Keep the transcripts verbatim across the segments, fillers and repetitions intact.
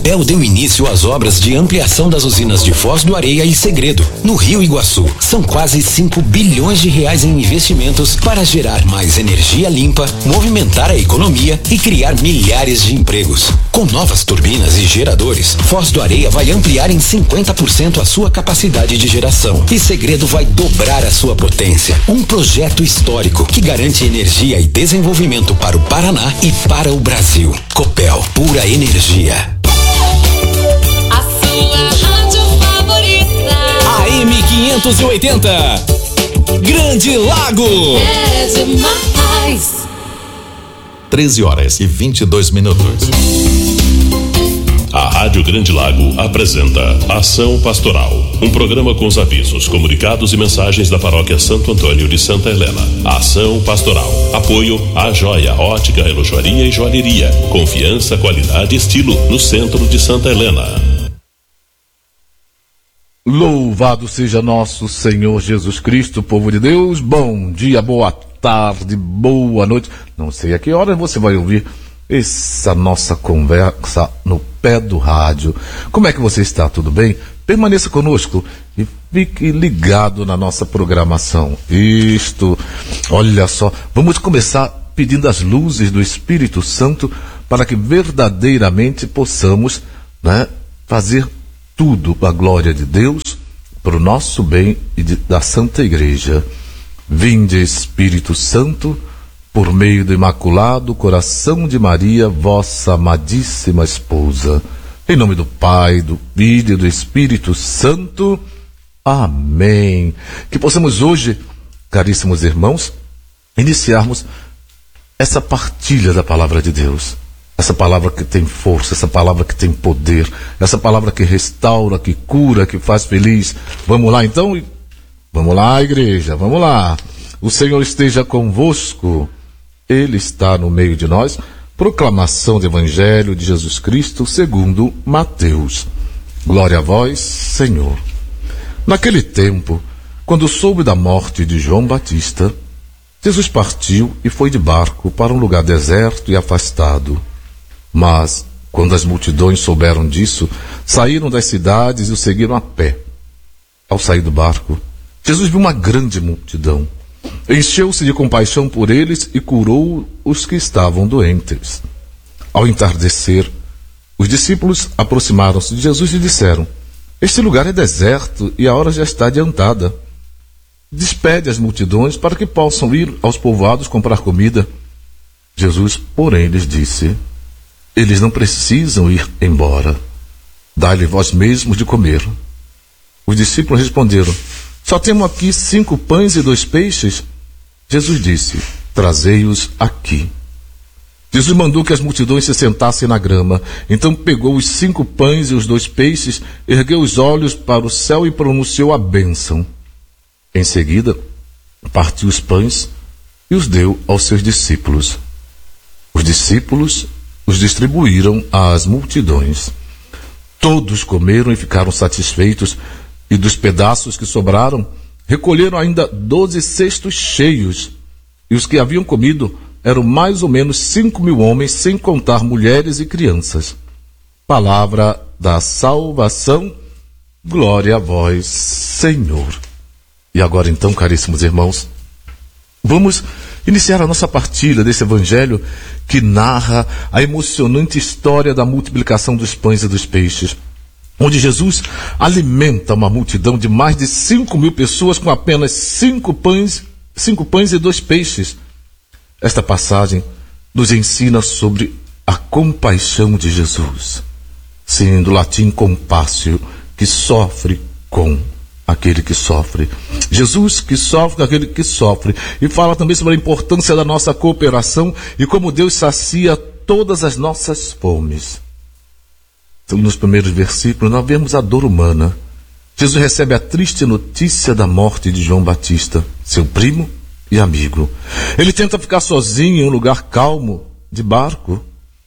Copel deu início às obras de ampliação das usinas de Foz do Areia e Segredo, no Rio Iguaçu. São quase cinco bilhões de reais em investimentos para gerar mais energia limpa, movimentar a economia e criar milhares de empregos. Com novas turbinas e geradores, Foz do Areia vai ampliar em cinquenta por cento a sua capacidade de geração e Segredo vai dobrar a sua potência. Um projeto histórico que garante energia e desenvolvimento para o Paraná e para o Brasil. Copel, pura energia. A sua rádio favorita. A M quinhentos e oitenta. Grande Lago. É demais. treze horas e vinte e dois minutos. A Rádio Grande Lago apresenta Ação Pastoral, um programa com os avisos, comunicados e mensagens da Paróquia Santo Antônio de Santa Helena. Ação Pastoral. Apoio à Joia, Ótica, Relojoaria e Joalheria. Confiança, qualidade e estilo no centro de Santa Helena. Louvado seja nosso Senhor Jesus Cristo, povo de Deus. Bom dia, boa tarde, boa noite. Não sei a que hora você vai ouvir essa nossa conversa no pé do rádio. Como é que você está? Tudo bem? Permaneça conosco e fique ligado na nossa programação. Isto, olha só, vamos começar pedindo as luzes do Espírito Santo para que verdadeiramente possamos, né, fazer tudo para a glória de Deus, para o nosso bem e de, da Santa Igreja. Vinde, Espírito Santo, por meio do Imaculado Coração de Maria, vossa amadíssima esposa. Em nome do Pai, do Filho e do Espírito Santo. Amém. Que possamos hoje, caríssimos irmãos, iniciarmos essa partilha da Palavra de Deus. Essa palavra que tem força, essa palavra que tem poder, essa palavra que restaura, que cura, que faz feliz. Vamos lá então? Vamos lá, igreja, vamos lá. O Senhor esteja convosco. Ele está no meio de nós. Proclamação do Evangelho de Jesus Cristo segundo Mateus. Glória a vós, Senhor. Naquele tempo, quando soube da morte de João Batista, Jesus partiu e foi de barco para um lugar deserto e afastado. Mas, quando as multidões souberam disso, saíram das cidades e o seguiram a pé. Ao sair do barco, Jesus viu uma grande multidão. Encheu-se de compaixão por eles e curou os que estavam doentes. Ao entardecer, os discípulos aproximaram-se de Jesus e disseram: este lugar é deserto e a hora já está adiantada. Despede as multidões para que possam ir aos povoados comprar comida. Jesus, porém, lhes disse: eles não precisam ir embora. Dai-lhe vós mesmos de comer. Os discípulos responderam: só temos aqui cinco pães e dois peixes. Jesus disse: trazei-os aqui. Jesus mandou que as multidões se sentassem na grama. Então pegou os cinco pães e os dois peixes, ergueu os olhos para o céu e pronunciou a bênção. Em seguida, partiu os pães e os deu aos seus discípulos. Os discípulos os distribuíram às multidões. Todos comeram e ficaram satisfeitos, e dos pedaços que sobraram, recolheram ainda doze cestos cheios, e os que haviam comido eram mais ou menos cinco mil homens, sem contar mulheres e crianças. Palavra da salvação, glória a vós, Senhor. E agora então, caríssimos irmãos, vamos iniciar a nossa partilha desse evangelho que narra a emocionante história da multiplicação dos pães e dos peixes, onde Jesus alimenta uma multidão de mais de cinco mil pessoas com apenas cinco pães, cinco pães e dois peixes. Esta passagem nos ensina sobre a compaixão de Jesus, sim, do latim compassio, que sofre com aquele que sofre. Jesus que sofre com aquele que sofre. E fala também sobre a importância da nossa cooperação e como Deus sacia todas as nossas fomes. Então, nos primeiros versículos, nós vemos a dor humana. Jesus recebe a triste notícia da morte de João Batista, seu primo e amigo. Ele tenta ficar sozinho em um lugar calmo, de barco,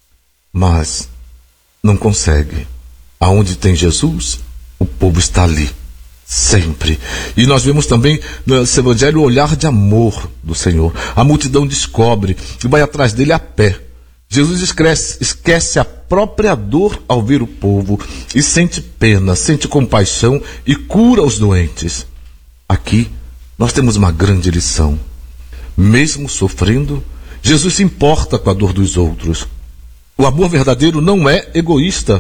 mas não consegue. Aonde tem Jesus, o povo está ali, sempre. E nós vemos também nesse evangelho o olhar de amor do Senhor. A multidão descobre e vai atrás dele a pé. Jesus esquece, esquece a própria dor ao ver o povo e sente pena, sente compaixão e cura os doentes. Aqui nós temos uma grande lição. Mesmo sofrendo, Jesus se importa com a dor dos outros. O amor verdadeiro não é egoísta.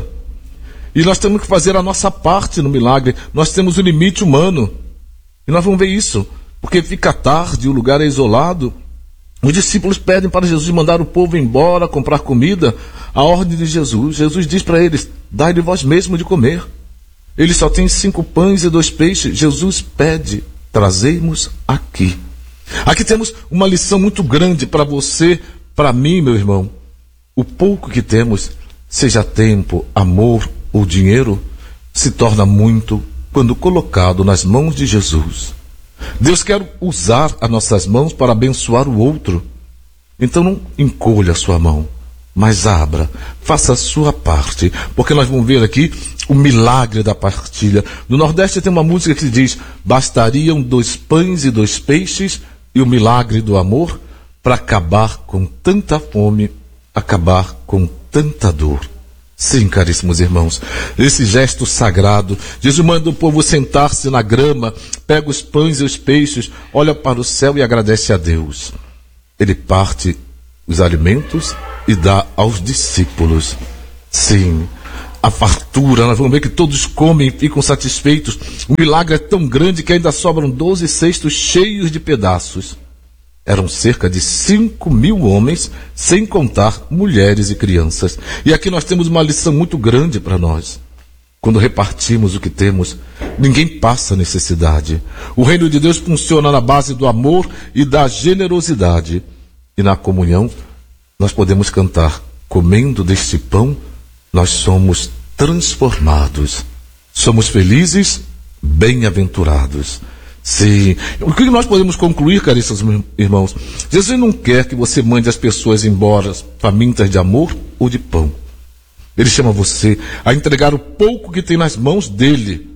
E nós temos que fazer a nossa parte no milagre. Nós temos o limite humano. E nós vamos ver isso, porque fica tarde, o lugar é isolado. Os discípulos pedem para Jesus mandar o povo embora, comprar comida. A ordem de Jesus, Jesus diz para eles: dai-lhe vós mesmo de comer. Eles só têm cinco pães e dois peixes. Jesus pede: trazei-mos aqui. Aqui temos uma lição muito grande para você, para mim, meu irmão. O pouco que temos, seja tempo, amor ou dinheiro, se torna muito quando colocado nas mãos de Jesus. Deus quer usar as nossas mãos para abençoar o outro. Então não encolha a sua mão, mas abra, faça a sua parte, porque nós vamos ver aqui o milagre da partilha. No Nordeste tem uma música que diz: bastariam dois pães e dois peixes e o milagre do amor para acabar com tanta fome, acabar com tanta dor. Sim, caríssimos irmãos, esse gesto sagrado, Jesus manda o povo sentar-se na grama, pega os pães e os peixes, olha para o céu e agradece a Deus. Ele parte os alimentos e dá aos discípulos. Sim, a fartura, nós vamos ver que todos comem e ficam satisfeitos. O milagre é tão grande que ainda sobram doze cestos cheios de pedaços. Eram cerca de cinco mil homens, sem contar mulheres e crianças. E aqui nós temos uma lição muito grande para nós. Quando repartimos o que temos, ninguém passa necessidade. O reino de Deus funciona na base do amor e da generosidade. E na comunhão, nós podemos cantar: comendo deste pão, nós somos transformados. Somos felizes, bem-aventurados. Sim. O que nós podemos concluir, caríssimos irmãos? Jesus não quer que você mande as pessoas embora famintas de amor ou de pão. Ele chama você a entregar o pouco que tem nas mãos dele.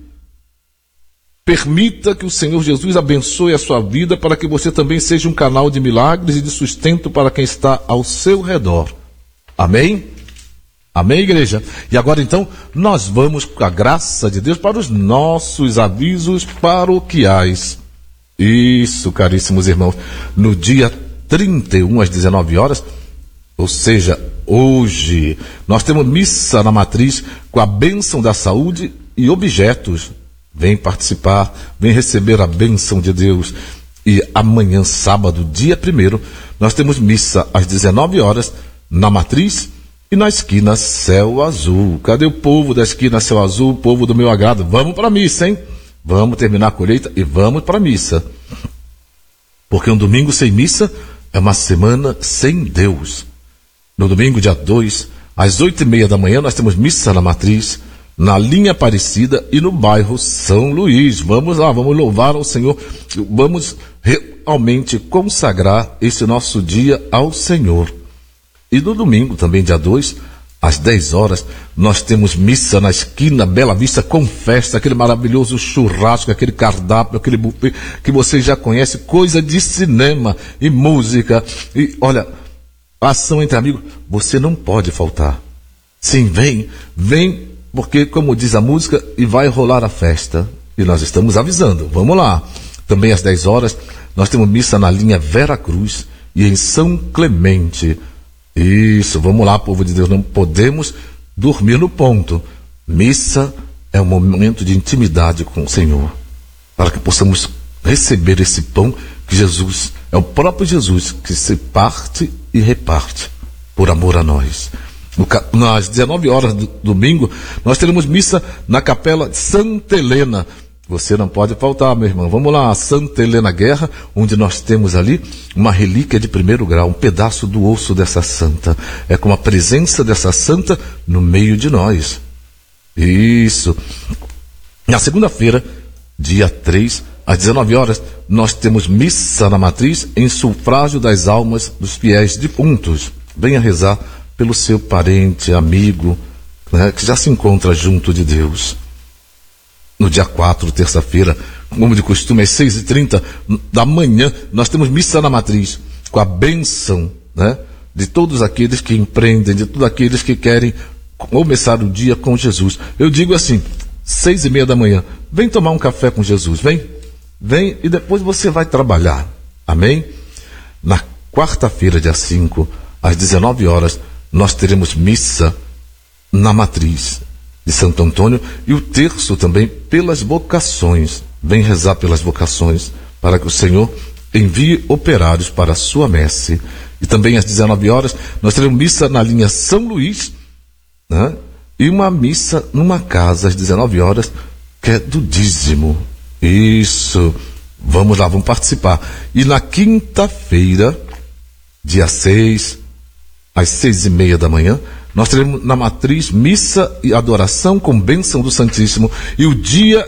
Permita que o Senhor Jesus abençoe a sua vida para que você também seja um canal de milagres e de sustento para quem está ao seu redor. Amém? Amém, igreja? E agora então, nós vamos, com a graça de Deus, para os nossos avisos paroquiais. Isso, caríssimos irmãos. No dia trinta e um, às dezenove horas, ou seja, hoje, nós temos missa na matriz com a bênção da saúde e objetos. Vem participar, vem receber a bênção de Deus. E amanhã, sábado, dia primeiro, nós temos missa às dezenove horas na matriz e na esquina Céu Azul. Cadê o povo da esquina Céu Azul, o povo do meu agrado? Vamos para a missa, hein? Vamos terminar a colheita e vamos para a missa. Porque um domingo sem missa é uma semana sem Deus. No domingo, dia dois, às oito e meia da manhã, nós temos missa na matriz, na linha Aparecida e no bairro São Luís. Vamos lá, vamos louvar ao Senhor. Vamos realmente consagrar esse nosso dia ao Senhor. E no domingo, também dia dois, às dez horas, nós temos missa na esquina Bela Vista com festa, aquele maravilhoso churrasco, aquele cardápio, aquele buffet que você já conhece, coisa de cinema e música. E olha, ação entre amigos, você não pode faltar. Sim, vem, vem, porque como diz a música, e vai rolar a festa. E nós estamos avisando, vamos lá. Também às dez horas, nós temos missa na linha Vera Cruz e em São Clemente. Isso, vamos lá, povo de Deus, não podemos dormir no ponto. Missa é um momento de intimidade com o Senhor, para que possamos receber esse pão que Jesus, é o próprio Jesus que se parte e reparte por amor a nós. Nas dezenove horas do domingo, nós teremos missa na capela de Santa Helena. Você não pode faltar, meu irmão. Vamos lá, Santa Helena Guerra, onde nós temos ali uma relíquia de primeiro grau, um pedaço do osso dessa santa. É com a presença dessa santa no meio de nós. Isso. Na segunda-feira, dia três, às dezenove horas, nós temos missa na matriz em sufrágio das almas dos fiéis defuntos. Venha rezar pelo seu parente, amigo, né, que já se encontra junto de Deus. No dia quatro, terça-feira, como de costume, às seis e trinta da manhã, nós temos missa na matriz, com a bênção, né, de todos aqueles que empreendem, de todos aqueles que querem começar o dia com Jesus. Eu digo assim, seis e meia da manhã, vem tomar um café com Jesus, vem, vem e depois você vai trabalhar, amém? Na quarta-feira, dia cinco, às dezenove horas, nós teremos missa na matriz de Santo Antônio e o terço também pelas vocações. Vem rezar pelas vocações, para que o Senhor envie operários para a sua messe. E também às dezenove horas, nós teremos missa na linha São Luís, né? E uma missa numa casa às dezenove horas, que é do dízimo. Isso, vamos lá, vamos participar. E na quinta-feira, dia seis, às seis e meia da manhã, nós teremos na matriz missa e adoração com bênção do Santíssimo, e o dia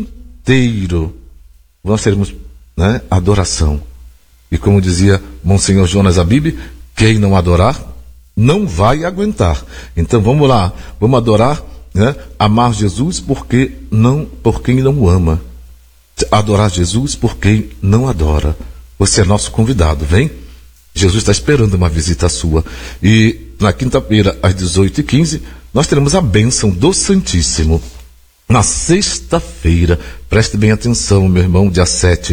inteiro nós teremos, né, adoração. E como dizia Monsenhor Jonas Abib, quem não adorar não vai aguentar. Então vamos lá, vamos adorar, né, amar Jesus porque não, por quem não o ama, adorar Jesus por quem não adora. Você é nosso convidado, vem? Jesus está esperando uma visita sua. E na quinta-feira, às dezoito e quinze, nós teremos a bênção do Santíssimo. Na sexta-feira, preste bem atenção, meu irmão, dia sete,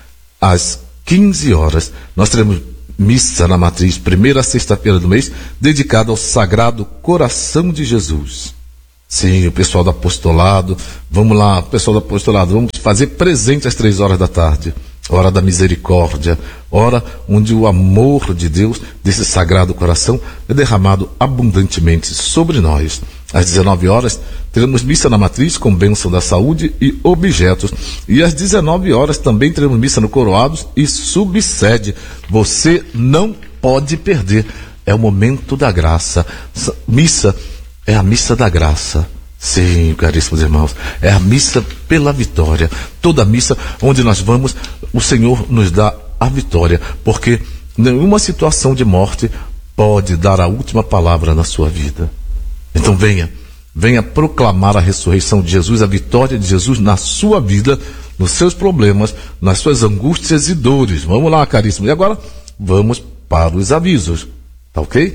às quinze horas, nós teremos missa na matriz, primeira sexta-feira do mês, dedicada ao Sagrado Coração de Jesus. Sim, o pessoal do apostolado, vamos lá, pessoal do apostolado, vamos fazer presente às três horas da tarde. Hora da misericórdia, hora onde o amor de Deus, desse Sagrado Coração, é derramado abundantemente sobre nós. Às dezenove horas, teremos missa na matriz com bênção da saúde e objetos. E às dezenove horas também teremos missa no Coroados e subsede. Você não pode perder. É o momento da graça. Missa é a missa da graça. Sim, caríssimos irmãos, é a missa pela vitória. Toda missa onde nós vamos, o Senhor nos dá a vitória, porque nenhuma situação de morte pode dar a última palavra na sua vida. Então venha, venha proclamar a ressurreição de Jesus, a vitória de Jesus na sua vida, nos seus problemas, nas suas angústias e dores. Vamos lá, caríssimos. E agora, vamos para os avisos, tá ok?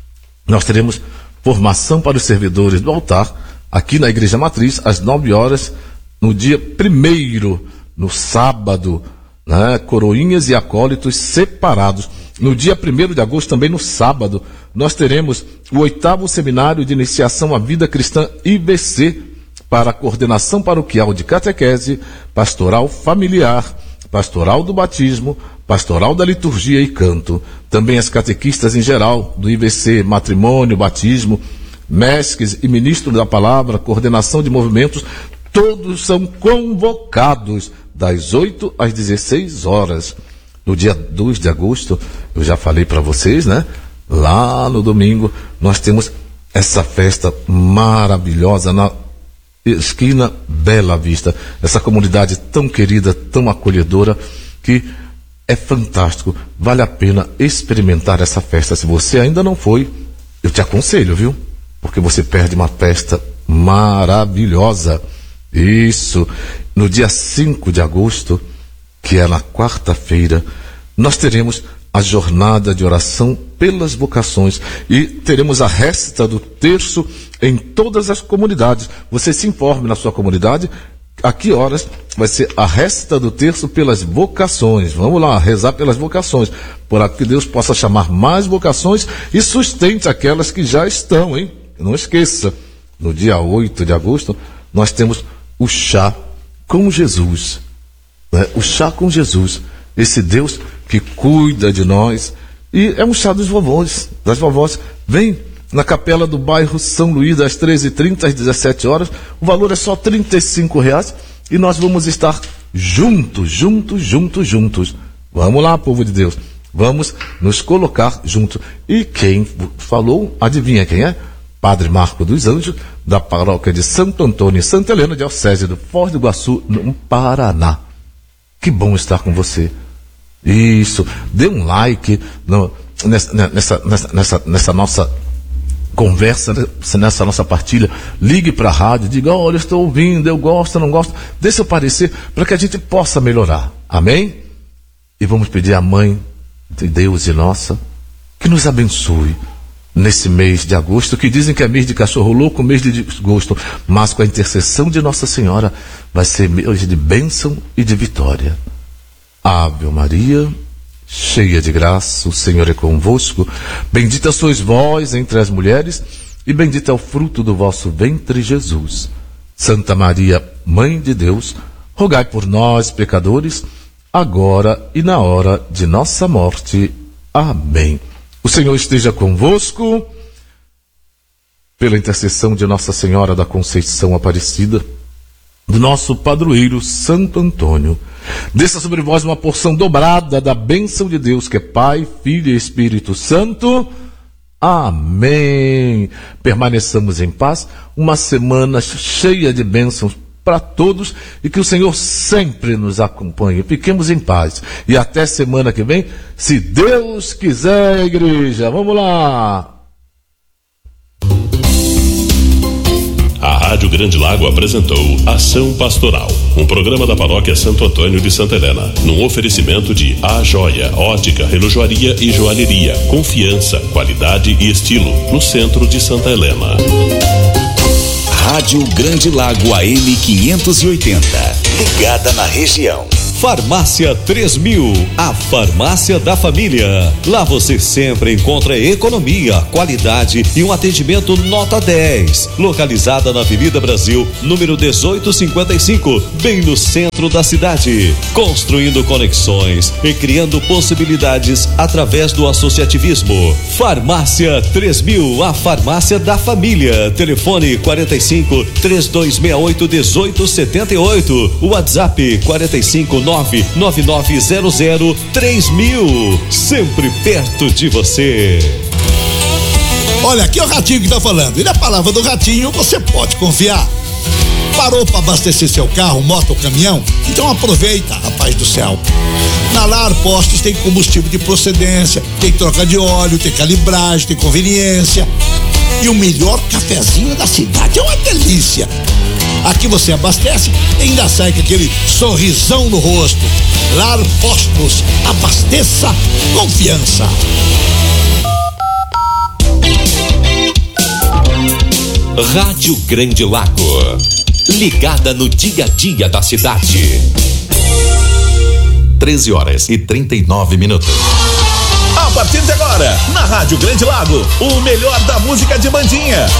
Nós teremos formação para os servidores do altar, aqui na Igreja Matriz, às nove horas, no dia primeiro, no sábado, né? Coroinhas e acólitos separados. No dia primeiro de agosto, também no sábado, nós teremos o oitavo seminário de iniciação à vida cristã I B C, para a coordenação paroquial de catequese, pastoral familiar, pastoral do batismo, pastoral da liturgia e canto. Também as catequistas em geral, do I B C, matrimônio, batismo, mestres e ministro da palavra, coordenação de movimentos, todos são convocados das oito às dezesseis horas. No dia dois de agosto, eu já falei para vocês, né? Lá no domingo, nós temos essa festa maravilhosa na esquina Bela Vista. Essa comunidade tão querida, tão acolhedora, que é fantástico. Vale a pena experimentar essa festa. Se você ainda não foi, eu te aconselho, viu? Porque você perde uma festa maravilhosa. Isso. No dia cinco de agosto, que é na quarta-feira, nós teremos a jornada de oração pelas vocações e teremos a récita do terço em todas as comunidades. Você se informe na sua comunidade a que horas vai ser a récita do terço pelas vocações. Vamos lá, rezar pelas vocações, para que Deus possa chamar mais vocações e sustente aquelas que já estão, hein? Não esqueça, no dia oito de agosto, nós temos o chá com Jesus. Né? O chá com Jesus, esse Deus que cuida de nós. E é um chá dos vovós, das vovós. Vem na capela do bairro São Luís, das treze e trinta às dezessete horas. O valor é só trinta e cinco reais. E nós vamos estar juntos, juntos, juntos, juntos. Vamos lá, povo de Deus. Vamos nos colocar juntos. E quem falou, adivinha quem é? Padre Marco dos Anjos, da paróquia de Santo Antônio e Santa Helena, diocese do Foz do Iguaçu, no Paraná. Que bom estar com você. Isso, dê um like no, nessa, nessa, nessa, nessa, nessa nossa conversa, nessa nossa partilha. Ligue para a rádio, diga, olha, eu estou ouvindo, eu gosto, não gosto. Dê seu parecer para que a gente possa melhorar. Amém? E vamos pedir à Mãe de Deus e nossa, que nos abençoe nesse mês de agosto, que dizem que é mês de cachorro louco, mês de desgosto, mas com a intercessão de Nossa Senhora vai ser mês de bênção e de vitória. Ave Maria, cheia de graça, o Senhor é convosco, bendita sois vós entre as mulheres, e bendito é o fruto do vosso ventre, Jesus. Santa Maria, Mãe de Deus, rogai por nós, pecadores, agora e na hora de nossa morte. Amém. O Senhor esteja convosco, pela intercessão de Nossa Senhora da Conceição Aparecida, do nosso padroeiro Santo Antônio, desça sobre vós uma porção dobrada da bênção de Deus, que é Pai, Filho e Espírito Santo. Amém. Permaneçamos em paz, uma semana cheia de bênçãos para todos, e que o Senhor sempre nos acompanhe. Fiquemos em paz e até semana que vem, se Deus quiser, igreja. Vamos lá. A Rádio Grande Lago apresentou Ação Pastoral, um programa da Paróquia Santo Antônio de Santa Helena, num oferecimento de A Joia, ótica, relojoaria e joalheria, confiança, qualidade e estilo, no centro de Santa Helena. Rádio Grande Lago A M quinhentos e oitenta, ligada na região. Farmácia três mil, a farmácia da família. Lá você sempre encontra economia, qualidade e um atendimento nota dez. Localizada na Avenida Brasil, número dezoito cinquenta e cinco, bem no centro da cidade. Construindo conexões e criando possibilidades através do associativismo. Farmácia três mil, a farmácia da família. Telefone quarenta e cinco, três dois seis oito, um oito sete oito. WhatsApp quarenta e cinco, nove nove nove zero zero três mil, sempre perto de você. Olha, aqui é o Ratinho que tá falando, e na palavra do Ratinho você pode confiar. Parou para abastecer seu carro, moto ou caminhão? Então aproveita, rapaz do céu. Na Lar Postos tem combustível de procedência, tem troca de óleo, tem calibragem, tem conveniência. E o melhor cafezinho da cidade, é uma delícia. Aqui você abastece e ainda sai com aquele sorrisão no rosto. Lar Postos, abasteça confiança. Rádio Grande Lago, ligada no dia a dia da cidade. treze horas e trinta e nove minutos. A partir de agora, na Rádio Grande Lago, o melhor da música de bandinha,